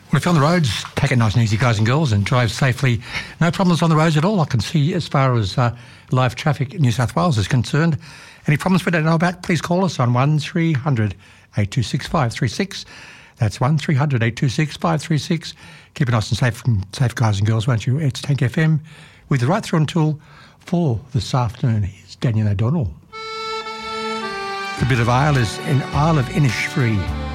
Well, if you're on the roads, take it nice and easy, guys and girls, and drive safely. No problems on the roads at all, I can see, as far as live traffic in New South Wales is concerned. Any problems we don't know about, please call us on 1300 826 536. That's 1300 826 536. Keep it nice and safe, guys and girls, won't you? It's Tank FM with you right through until 4 this afternoon. Here's Daniel O'Donnell. The bit of Isle is in Isle of Innisfree.